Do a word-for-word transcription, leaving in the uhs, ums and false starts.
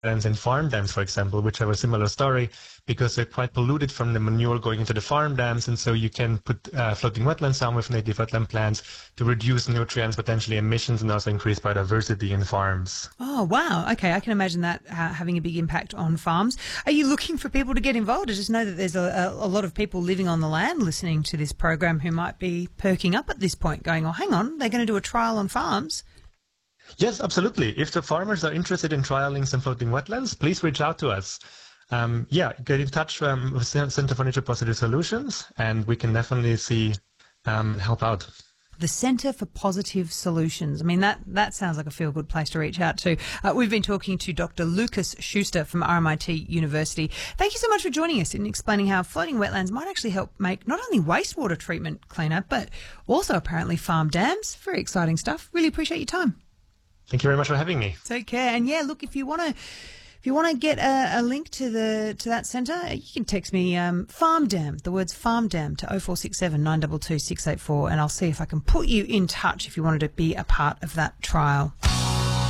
wetlands and farm dams, for example, which have a similar story because they're quite polluted from the manure going into the farm dams. And so you can put uh, floating wetlands down with native wetland plants to reduce nutrients, potentially emissions, and also increase biodiversity in farms. Oh, wow. Okay, I can imagine that uh, having a big impact on farms. Are you looking for people to get involved? I just know that there's a, a, a lot of people living on the land listening to this program who might be perking up at this point going, oh, hang on, they're going to do a trial on farms. Yes, absolutely. If the farmers are interested in trialing some floating wetlands, please reach out to us. Um, yeah, get in touch um, with the Center for Nature Positive Solutions, and we can definitely see um, help out. The Centre for Positive Solutions. I mean, that, that sounds like a feel-good place to reach out to. Uh, we've been talking to Doctor Lucas Schuster from R M I T University. Thank you so much for joining us and explaining how floating wetlands might actually help make not only wastewater treatment cleaner, but also apparently farm dams. Very exciting stuff. Really appreciate your time. Thank you very much for having me. Take care. And yeah, look, if you want to, if you want to get a, a link to the to that centre, you can text me um, farm dam, the words farm dam, to oh four six seven, nine two two, six eight four, and I'll see if I can put you in touch if you wanted to be a part of that trial.